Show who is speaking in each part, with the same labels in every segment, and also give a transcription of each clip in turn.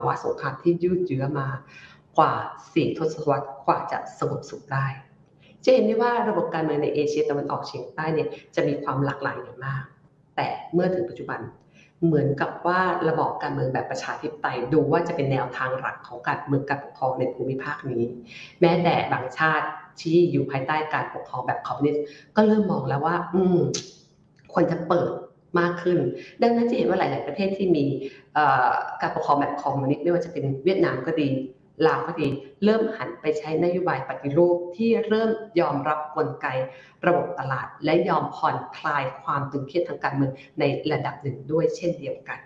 Speaker 1: าวะสงครามที่ยืดเยื้อมากว่า4 ทศวรรษกว่าจะสงบสุขได้จะเห็นได้ว่าระบบการเมืองในเอเชียตะวันออกเฉียงใต้เนี่ยจะมีความหลากหลายอย่างมากแต่เมื่อถึงปัจจุบันเหมือนกับว่าระบอบการเมืองแบบประชาธิปไตยดูว่าจะเป็นแนวทางหลักของการเมืองการปกครองในภูมิภาคนี้แม้แต่บางชาติที่อยู่ภายใต้การปกครองแบบคอมมิวนิสต์ก็เริ่มมองแล้วว่าควรจะเปิดมากขึ้นดังนั้นจะเห็นว่าหลายๆประเทศที่มีการปกครองแบบคอมมิวนิสต์ไม่ว่าจะเป็นเวียดนามก็ดีลาวก็ดีเริ่มหันไปใช้นโยบายปฏิรูปที่เริ่มยอมรับกลไกระบบตลาดและยอมผ่อนคลายความตึงเครียดทางการเมืองในระดับหนึ่งด้วยเช่นเดียวกัน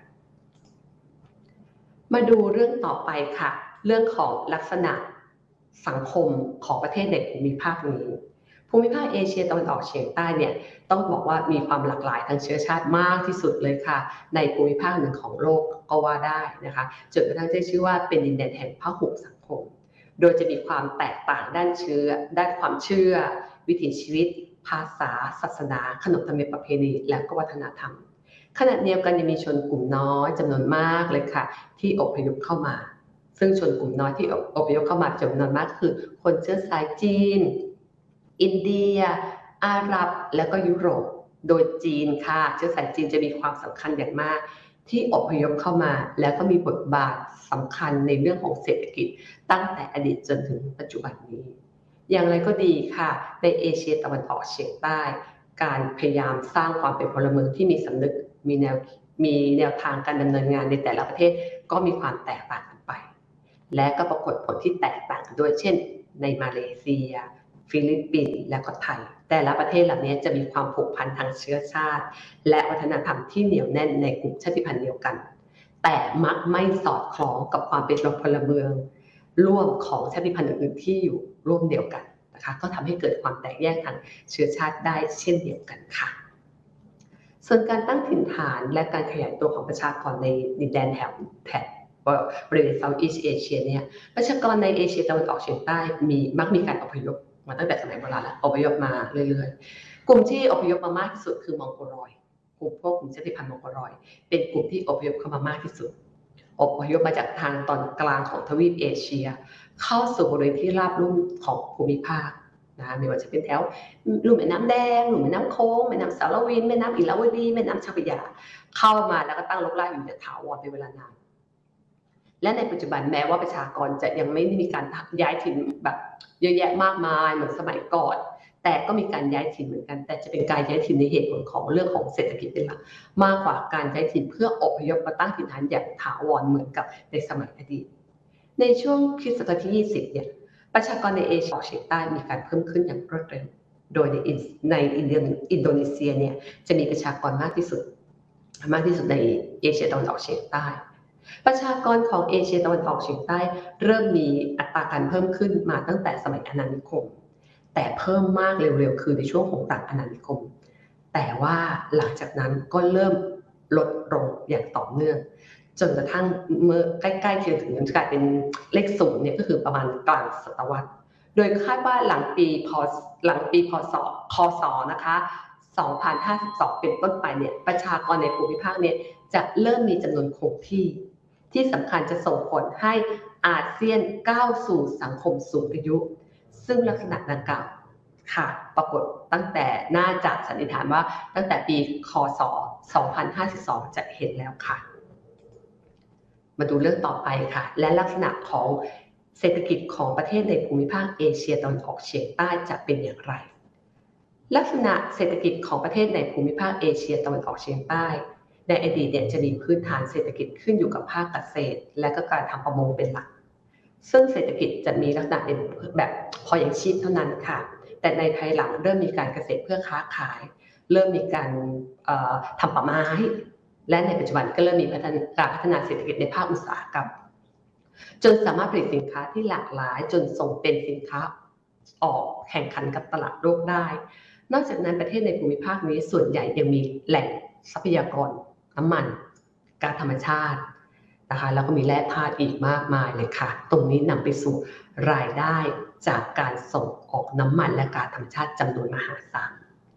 Speaker 1: มาดูเรื่องต่อไปค่ะเรื่องของลักษณะสังคมของประเทศในภูมิภาคนี้ภูมิภาคเอเชียตะวันออกเฉียงใต้เนี่ยต้องบอกว่ามีความหลากหลายทางเชื้อชาติมากที่สุดเลยค่ะในภูมิภาคหนึ่งของโลกก็ว่าได้นะคะจนกระทั่งได้ชื่อว่าเป็นดินแดนแห่งพหุสังคมโดยจะมีความแตกต่างด้านความเชื่อวิถีชีวิตภาษาศาสนาขนบธรรมเนียมประเพณีและก็วัฒนธรรมขณะเดียวกันยังมีชนกลุ่มน้อยจำนวนมากเลยค่ะที่อพยพเข้ามาซึ่งชนกลุ่มน้อยที่อพยพเข้ามาจำนวนมากคือคนเชื้อสายจีนอินเดียอาหรับและก็ยุโรปโดยจีนค่ะเชื้อสายจีนจะมีความสำคัญอย่างมากที่อพยพเข้ามาแล้วก็มีบทบาทสำคัญในเรื่องของเศรษฐกิจตั้งแต่อดีตจนถึงปัจจุบันนี้อย่างไรก็ดีค่ะในเอเชียตะวันออกเฉียงใต้การพยายามสร้างความเป็นพลเมืองที่มีสำนึกมีแนวทางการดำเนินงานในแต่ละประเทศก็มีความแตกต่างกันไปและก็ปรากฏผลที่แตกต่างกันด้วยเช่นในมาเลเซียฟิลิปปินส์และก็ไทยแต่ละประเทศเหล่านี้จะมีความผูกพันทางเชื้อชาติและวัฒนธรรมที่เหนียวแน่นในกลุ่มชาติพันธุ์เดียวกันแต่มักไม่สอดคล้องกับความเป็นพลเมืองร่วมของชาติพันธุ์อื่นๆที่อยู่ร่วมเดียวกันนะคะก็ทำให้เกิดความแตกแยกทางเชื้อชาติได้เช่นเดียวกันค่ะส่วนการตั้งถิ่นฐานและการขยายตัวของประชากรในดินแดนแถบบริเวณ Southeast Asia เนี่ยประชากรในเอเชียตะวันออกเฉียงใต้มักมีการอพยพมาตั้งแต่สมัยโบราณแล้วอพยพมาเรื่อยๆกลุ่มที่อพยพมามากที่สุดคือมองโกลอยกลุ่มชาติพันธุ์มองโกลอยเป็นกลุ่มที่อพยพเข้ามามากที่สุดอพยพมาจากทางตอนกลางของทวีปเอเชียเข้าสู่บริเวณที่ราบลุ่มของภูมิภาคนะไม่ว่าจะเป็นแถวลุ่มแม่น้ำแดงลุ่มแม่น้ำโค้งแม่น้ำสารวินแม่น้ำอิราวดีแม่น้ำเจ้าพระยาเข้ามาแล้วก็ตั้งรกรากอยู่ในถาวรเป็นเวลานานและในปัจจุบันแม้ว่าประชากรจะยังไม่ได้มีการย้ายถิ่นแบบเยอะแยะมากมายเหมือนสมัยก่อนแต่ก็มีการย้ายถิ่นเหมือนกันแต่จะเป็นการย้ายถิ่นในเหตุผลของเรื่องของเศรษฐกิจเป็นหลักมากกว่าการย้ายถิ่นเพื่ออพยพมาตั้งถิ่นฐานอย่างถาวรเหมือนกับในสมัยอดีตในช่วงคริสตศตวรรษที่20เนี่ยประชากรในเอเชียตะวันออกเฉียงใต้มีการเพิ่มขึ้นอย่างรวดเร็วโดยในอินโดนีเซียเนี่ยจะมีประชากรมากที่สุดในเอเชียตะวันออกเฉียงใต้ประชากรของเอเชียตะวันออกเฉียงใต้เริ่มมีอัตราการเพิ่มขึ้นมาตั้งแต่สมัยอาณานิคมแต่เพิ่มมากเร็วๆคือในช่วงของต่างอาณานิคมแต่ว่าหลังจากนั้นก็เริ่มลดลงอย่างต่อเนื่องจนกระทั่งเมื่อใกล้ๆเคียงถึงกลายเป็นเลข0เนี่ยก็คือประมาณกลางศตวรรษโดยคาดว่าหลังปีคศนะคะ2052เป็นต้นไปเนี่ยประชากรในภูมิภาคเนี่ยจะเริ่มมีจำนวนคงที่สำคัญจะส่งผลให้อาเซียนก้าวสู่สังคมสูงอายุซึ่งลักษณะดังกล่าวค่ะปรากฏตั้งแต่น่าจะสันนิษฐานว่าตั้งแต่ปีคศ2052จะเห็นแล้วค่ะมาดูเรื่องต่อไปค่ะและลักษณะของเศรษฐกิจของประเทศในภูมิภาคเอเชียตะวันออกเฉียงใต้จะเป็นอย่างไรลักษณะเศรษฐกิจของประเทศในภูมิภาคเอเชียตะวันออกเฉียงใต้ในอดีตเนี่ยจะมีพื้นฐานเศรษฐกิจขึ้นอยู่กับภาคเกษตรและก็การทำประมงเป็นหลักซึ่งเศรษฐกิจจะมีลักษณะเป็นแบบพออย่างชีพเท่านั้นค่ะแต่ในภายหลังเริ่มมีการเกษตรเพื่อค้าขายเริ่มมีการทำป่าไม้และในปัจจุบันก็เริ่มมีการพัฒนาเศรษฐกิจในภาคอุตสาหกรรมจนสามารถผลิตสินค้าที่หลากหลายจนส่งเป็นสินค้าออกแข่งขันกับตลาดโลกได้นอกจากนั้นประเทศในภูมิภาคนี้ส่วนใหญ่ยังมีแหล่งทรัพยากรน้ำมันก๊าซธรรมชาตินะคะแล้วก็มีแร่ธาตุอีกมากมายเลยค่ะตรงนี้นำไปสู่รายได้จากการส่งออกน้ำมันและก๊าซธรรมชาติจำนวนมหาศาล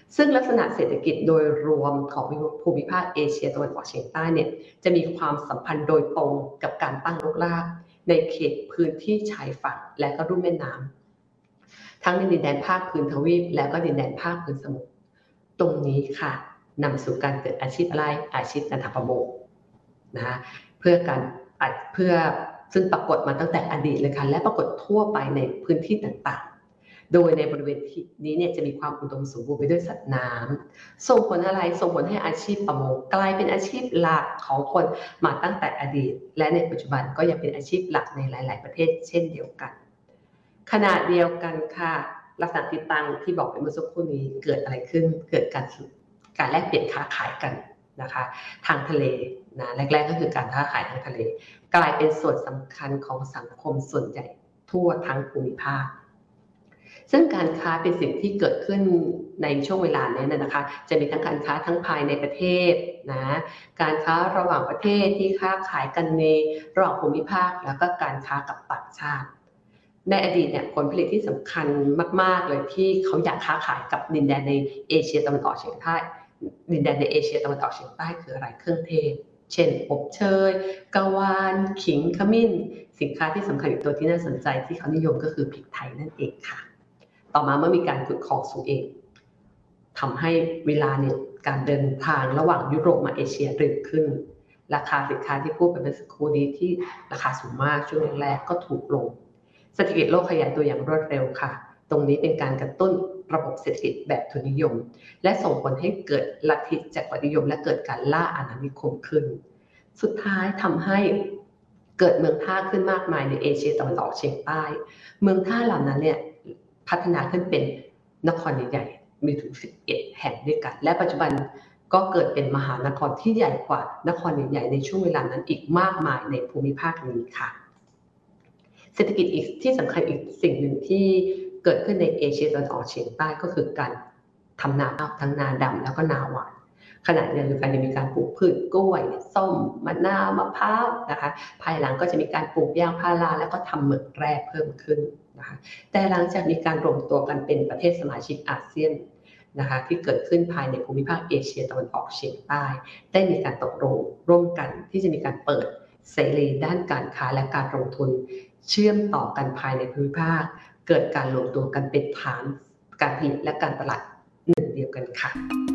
Speaker 1: ซึ่งลักษณะเศรษฐกิจโดยรวมของภูมิภาคเอเชียตะวันออกเฉียงใต้เนี่ยจะมีความสัมพันธ์โดยตรงกับการตั้งรกรากในเขตพื้นที่ชายฝั่งและก็ลุ่มแม่น้ำทั้งในดินแดนภาคพื้นทวีปและก็ดินแดนภาคพื้นสมุทรตรงนี้ค่ะนำสู่การเกิดอาชีพอะไรอาชีพการทำประมงนะเพื่อซึ่งปรากฏมาตั้งแต่อดีตเลยค่ะและปรากฏทั่วไปในพื้นที่ต่างๆโดยในบริเวณนี้เนี่ยจะมีความอุดมสมบูรณ์ไปด้วยสัตว์น้ำส่งผลอะไรส่งผลให้อาชีพประมงกลายเป็นอาชีพหลักของคนมาตั้งแต่อดีตและในปัจจุบันก็ยังเป็นอาชีพหลักในหลายๆประเทศเช่นเดียวกันขณะเดียวกันค่ะลักษณะติดตั้งที่บอกไปเมื่อสักครู่นี้เกิดอะไรขึ้นเกิดการแลกเปลี่ยนค้าขายกันนะคะทางทะเลนะแรกๆก็คือการค้าขายทางทะเลกลายเป็นส่วนสำคัญของสังคมส่วนใหญ่ทั่วทั้งภูมิภาคซึ่งการค้าเป็นสิ่งที่เกิดขึ้นในช่วงเวลานี้นะคะจะมีทั้งการค้าทั้งภายในประเทศนะการค้าระหว่างประเทศที่ค้าขายกันในระหว่างภูมิภาคแล้วก็การค้ากับต่างชาติในอดีตเนี่ยผลผลิตที่สำคัญมากๆเลยที่เขาอยากค้าขายกับดินแดนในเอเชียตะวันออกเฉียงใต้ดินแดนในเอเชียตะวันออกเฉียงใต้คืออะไรเครื่องเทศเช่นอบเชยกะวานขิงขมิ้นสินค้าที่สำคัญอีกตัวที่น่าสนใจที่เขานิยมก็คือพริกไทยนั่นเองค่ะต่อมาเมื่อมีการขุดคลองสุเอซทำให้เวลาเนี่ยการเดินทางระหว่างยุโรปมาเอเชียเร็วขึ้นราคาสินค้าที่พูดไปเมื่อสักครู่นี้ที่ราคาสูงมากช่วงแรกๆก็ถูกลงเศรษฐกิจโลกขยายตัวอย่างรวดเร็วค่ะตรงนี้เป็นการกระตุ้นระบบเศรษฐกิจแบบทุนนิยมและส่งผลให้เกิดลัทธิจักรวรรดินิยมและเกิดการล่าอาณานิคมขึ้นสุดท้ายทำให้เกิดเมืองท่าขึ้นมากมายในเอเชียตะวันออกเฉียงใต้เมืองท่าเหล่านั้นเนี่ยพัฒนาขึ้นเป็นนครใหญ่ๆมีถึง11แห่งด้วยกันและปัจจุบันก็เกิดเป็นมหานครที่ใหญ่กว่านครใหญ่ๆในช่วงเวลานั้นอีกมากมายในภูมิภาคนี้ค่ะเศรษฐกิจอีกที่สำคัญอีกสิ่งหนึ่งที่เกิดขึ้นในเอเชียตะวันออกเฉียงใต้ก็คือการทำนาทั้งนาดำแล้วก็นาหวานขณะเดียวกันจะมีการปลูกพืชกล้วยส้มมะนาวมะพร้าวนะคะภายหลังก็จะมีการปลูกยางพาราแล้วก็ทำเหมืองแร่เพิ่มขึ้นนะคะแต่หลังจากมีการรวมตัวกันเป็นประเทศสมาชิกอาเซียนนะคะที่เกิดขึ้นภายในภูมิภาคเอเชียตะวันออกเฉียงใต้ได้มีการตกลงร่วมกันที่จะมีการเปิดเสรีด้านการค้าและการลงทุนเชื่อมต่อกันภายในภูมิภาคเกิดการรวมตัวกันเป็นฐานการผลิตและการตลาดหนึ่งเดียวกันค่ะ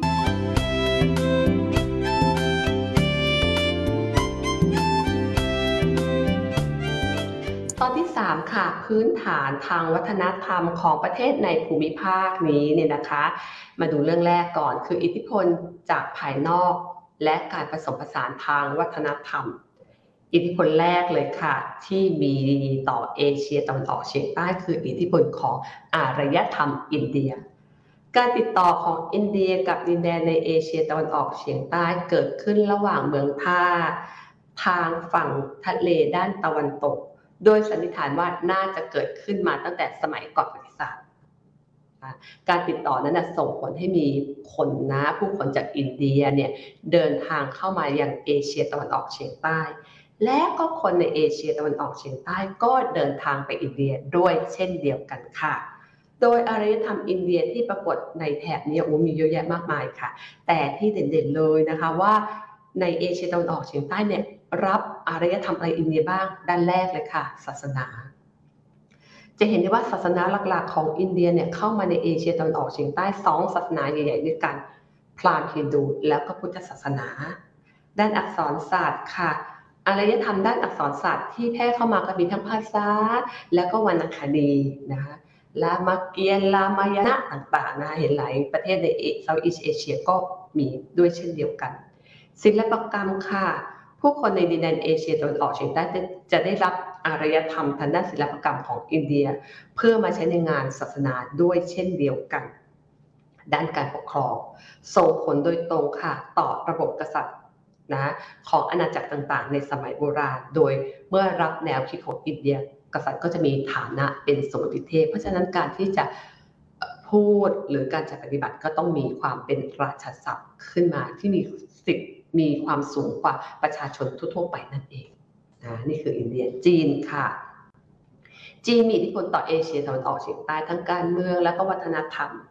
Speaker 1: ตอนที่3ค่ะพื้นฐานทางวัฒนธรรมของประเทศในภูมิภาคนี้เนี่ยนะคะมาดูเรื่องแรกก่อนคืออิทธิพลจากภายนอกและการผสมผสานทางวัฒนธรรมอิทธิพลแรกเลยค่ะที่มีต่อเอเชียตะวันออกเฉียงใต้คืออิทธิพลของอารยธรรมอินเดียการติดต่อของอินเดียกับดินแดนในเอเชียตะวันออกเฉียงใต้เกิดขึ้นระหว่างเมืองท่าทางฝั่งทะเลด้านตะวันตกโดยสันนิษฐานว่าน่าจะเกิดขึ้นมาตั้งแต่สมัยก่อนประวัติศาสตร์การติดต่อนั้นส่งผลให้มีผู้คนจากอินเดียเนี่ยเดินทางเข้ามายังเอเชียตะวันออกเฉียงใต้และก็คนในเอเชียตะวันออกเฉียงใต้ก็เดินทางไปอินเดียด้วยเช่นเดียวกันค่ะโดยอารยธรรมอินเดียที่ปรากฏในแถบนี้มีเยอะแยะมากมายค่ะแต่ที่เด่นๆเลยนะคะว่าในเอเชียตะวันออกเฉียงใต้เนี่ยรับอารยธรรมอะไรอินเดียบ้างด้านแรกเลยค่ะศาสนาจะเห็นได้ว่าศาสนาหลักๆของอินเดียเนี่ยเข้ามาในเอเชียตะวันออกเฉียงใต้2ศาสนาใหญ่ๆด้วยกันพราหมณ์ฮินดูแล้วก็พุทธศาสนาด้านอักษรศาสตร์ค่ะอารยธรรมด้านอักษรศาสตร์ที่แพร่เข้ามาก็มีทั้งภาษาและก็วรรณคดีนะคะลามเกียนลามายณะต่างๆนะเห็นหลายประเทศในเซาท์อีสต์เอเชียก็มีด้วยเช่นเดียวกันศิลปกรรมค่ะผู้คนในดินแดนเอเชียตะวันออกเฉียงใต้จะได้รับอารยธรรมทางด้านศิลปกรรมของอินเดียเพื่อมาใช้ในงานศาสนาด้วยเช่นเดียวกันด้านการปกครองส่งผลโดยตรงค่ะต่อระบบกษัตริย์ของอาณาจักรต่างๆในสมัยโบราณโดยเมื่อรับแนวคิดของอินเดียกษัตริย์ก็จะมีฐานะเป็นสมณเทพเพราะฉะนั้นการที่จะพูดหรือการจะปฏิบัติก็ต้องมีความเป็นราชศัพท์ขึ้นมาที่มีสิทธิ์มีความสูงกว่าประชาชนทั่วๆไปนั่นเองนี่คืออินเดียจีนค่ะจีนมีอิทธิพลต่อเอเชียตะวันออกเฉียงใต้ทั้งการเมืองและก็วัฒนธรรม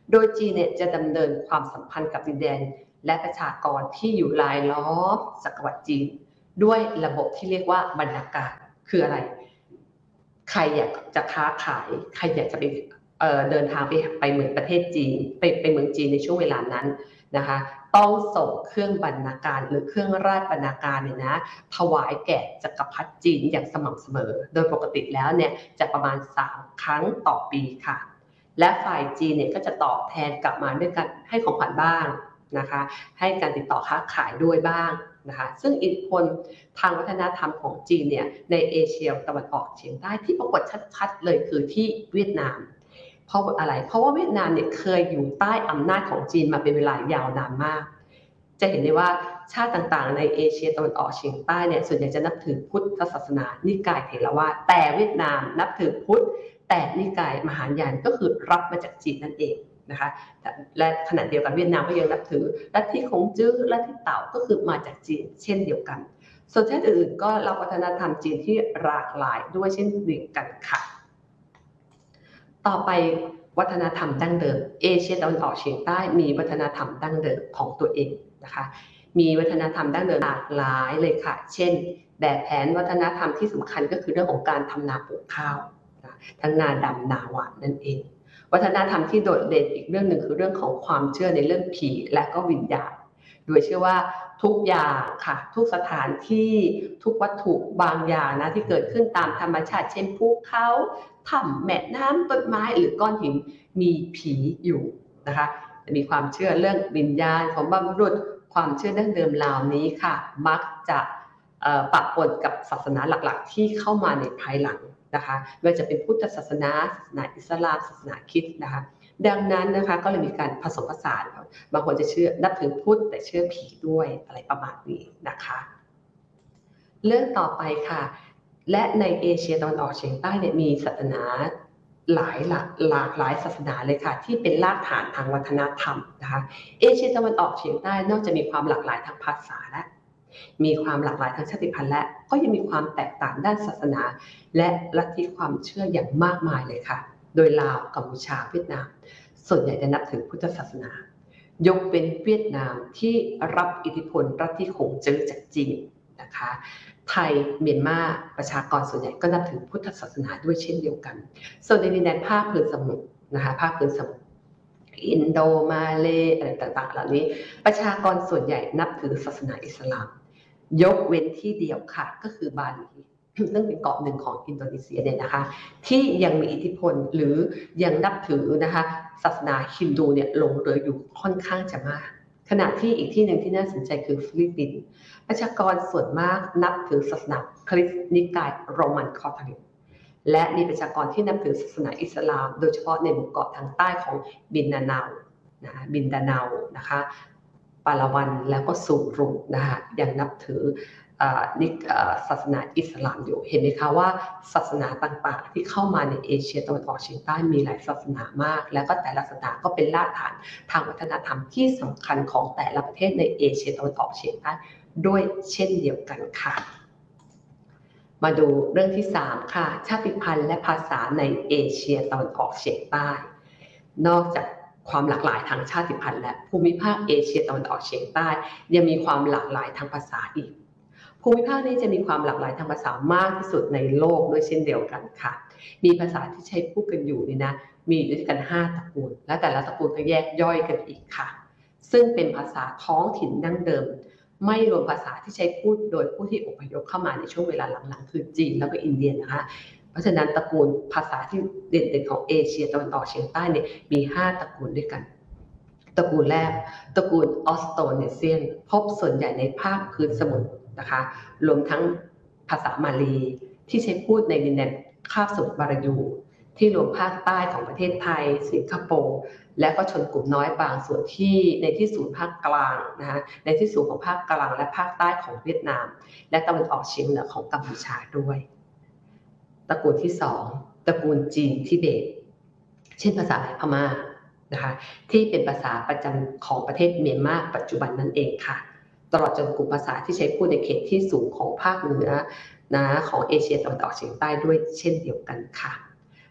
Speaker 1: โดยจีนเนี่ยจะดำเนินความสัมพันธ์กับดินแดนและประชากรที่อยู่รายล้อมจักรวรรดิจีนด้วยระบบที่เรียกว่าบรรณาการคืออะไรใครอยากจะค้าขายใครอยากจะไปเดินทางไปเหมือนประเทศจีนไปเมืองจีนในช่วงเวลานั้นนะคะต้องส่งเครื่องบรรณาการหรือเครื่องราชบรรณาการเนี่ยนะถวายแก่จักรพรรดิจีนอย่างสม่ำเสมอโดยปกติแล้วเนี่ยจะประมาณ3ครั้งต่อปีค่ะและฝ่ายจีนเนี่ยก็จะตอบแทนกลับมาด้วยการให้ของขวัญบ้างนะคะให้การติดต่อค้าขายด้วยบ้างนะคะซึ่งอิทธิพลทางวัฒนธรรมของจีนเนี่ยในเอเชียตะวันออกเฉียงใต้ที่ปรากฏชัดๆเลยคือที่เวียดนามเพราะอะไรเพราะว่าเวียดนามเนี่ยเคยอยู่ใต้อำนาจของจีนมาเป็นเวลายาวนานมากจะเห็นได้ว่าชาติต่างๆในเอเชียตะวันออกเฉียงใต้เนี่ยส่วนใหญ่จะนับถือพุทธศาสนานิกายเถรวาทแต่เวียดนามนับถือพุทธแต่นิกายมหายานก็คือรับมาจากจีนนั่นเองนะคะและขณะเดียวกันเวียดนามก็ยังนับถือลัทธิคงจื้อลัทธิเต่าก็คือมาจากจีนเช่นเดียวกันส่วนชาติอื่นก็รับวัฒนธรรมจีนที่หลากหลายด้วยเช่นเดียวกันค่ะต่อไปวัฒนธรรมดั้งเดิมเอเชียตะวันออกเฉียงใต้มีวัฒนธรรมดั้งเดิมของตัวเองนะคะมีวัฒนธรรมดั้งเดิมหลากหลายเลยค่ะเช่นแบบแผนวัฒนธรรมที่สำคัญก็คือเรื่องของการทำนาปลูกข้าวทั้งนาดำนาหวานนั่นเองวัฒนธรรมที่โดดเด่นอีกเรื่องหนึ่งคือเรื่องของความเชื่อในเรื่องผีและก็วิญญาณโดยเชื่อว่าทุกอย่างค่ะทุกสถานที่ทุกวัตถุบางอย่างนะที่เกิดขึ้นตามธรรมชาติเช่นภูเขาถ้ำแม่น้ำต้นไม้หรือก้อนหินมีผีอยู่นะคะมีความเชื่อเรื่องวิญญาณของบรรพบุรุษความเชื่อดั้งเดิมเหล่านี้ค่ะมักจะปะปนกับศาสนาหลักๆที่เข้ามาในภายหลังนะคะไม่ว่าจะเป็นพุทธศาสนาศาสนาอิสลามศาสนาคริสต์นะคะดังนั้นนะคะก็เลยมีการผสมผสานบางคนจะเชื่อนับถือพุทธแต่เชื่อผีด้วยอะไรประมาณนี้นะคะเรื่องต่อไปค่ะและในเอเชียตะวันออกเฉียงใต้เนี่ยมีศาสนาหลากหลายศาสนาเลยค่ะที่เป็นรากฐานทางวัฒนธรรมนะคะเอเชียตะวันออกเฉียงใต้นอกจากมีความหลากหลายทางภาษาและมีความหลากหลายทางชาติพันธุ์และก็ยังมีความแตกต่างด้านศาสนาและลัทธิความเชื่ออย่างมากมายเลยค่ะโดยลาวกัมพูชาเวียดนามส่วนใหญ่จะนับถือพุทธศาสนายกเป็นเวียดนามที่รับอิทธิพลลัทธิขงเจิ้งจากจีนนะคะไทยเมียนมาประชากรส่วนใหญ่ก็นับถือพุทธศาสนาด้วยเช่นเดียวกันส่วนในดินแดนภาคพื้นสมุทรนะคะภาคพื้นสมุทรอินโดมาเลอะไรต่างๆเหล่านี้ประชากรส่วนใหญ่นับถือศาสนาอิสลามยกเว้นที่เดียวค่ะก็คือบาหลีซึ่งเป็นเกาะหนึ่งของอินโดนีเซียเนี่ยนะคะที่ยังมีอิทธิพลหรือยังนับถือนะคะศาสนาฮินดูเนี่ยหลงเหลืออยู่ค่อนข้างจะมากขณะที่อีกที่หนึ่งที่น่าสนใจคือฟิลิปปินส์ประชากรส่วนมากนับถือศาสนาคริสต์นิกายโรมันคาทอลิกและมีประชากรที่นับถือศาสนาอิสลามโดยเฉพาะในหมู่เกาะทางใต้ของบินดาเนานะคะปาลาวันแล้วก็ซูรุนะคะยังนับถือศาสนาอิสลามอยู่เห็นไหมคะว่าศาสนาต่างๆที่เข้ามาในเอเชียตะวันออกเฉียงใต้มีหลายศาสนามากแล้วก็แต่ละศาสนาก็เป็นรากฐานทางวัฒนธรรมที่สำคัญของแต่ละประเทศในเอเชียตะวันออกเฉียงใต้ด้วยเช่นเดียวกันค่ะมาดูเรื่องที่3ค่ะชาติพันธุ์และภาษาในเอเชียตะวันออกเฉียงใต้นอกจากความหลากหลายทางชาติพันธุ์และภูมิภาคเอเชียตะวันออกเฉียงใต้ยังมีความหลากหลายทางภาษาอีกภูมิภาคนี้จะมีความหลากหลายทางภาษามากที่สุดในโลกด้วยเช่นเดียวกันค่ะมีภาษาที่ใช้พูดกันอยู่นี่นะมีด้วยกัน5ตระกูลและแต่ละตระกูลก็แยกย่อยกันอีกค่ะซึ่งเป็นภาษาท้องถิ่นดั้งเดิมไม่รวมภาษาที่ใช้พูดโดยผู้ที่อพยพเข้ามาในช่วงเวลาหลังๆคือจีนแล้วก็อินเดียนะคะเพราะฉะนั้นตระกูลภาษาที่เด่นๆของเอเชียตะวันออกเฉียงใต้เนี่ยมี5ตระกูลด้วยกันตระกูลแรกตระกูลออสโตเนเซียนพบส่วนใหญ่ในภาคพื้นสมุทรนะคะรวมทั้งภาษามาลีที่ใช้พูดในดินแดนคาบสมุทรบารายูที่รวมภาคใต้ของประเทศไทยสิงคโปร์และก็ชนกลุ่มน้อยบางส่วนที่ในที่ศูนย์ภาคกลางนะคะในที่สูงของภาคกลางและภาคใต้ของเวียดนามและตะวันออกเฉียงเหนือของกัมพูชาด้วยตระกูลที่2ตระกูลจีนทิเบตเช่นภาษาพม่านะคะที่เป็นภาษาประจำของประเทศเมียนมาปัจจุบันนั่นเองค่ะตลอดจนกลุ่มภาษาที่ใช้พูดในเขตที่สูงของภาคเหนือนะของเอเชียตะวันออกเฉียงใต้ด้วยเช่นเดียวกันค่ะ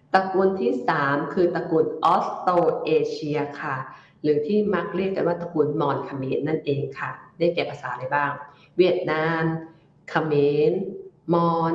Speaker 1: ตระกูลที่3คือตระกูลออสโตรเอเชียค่ะหรือที่มักเรียกกันว่าตระกูลมอญเขมรนั่นเองค่ะได้แก่ภาษาอะไรบ้างเวียดนามเขมรมอญ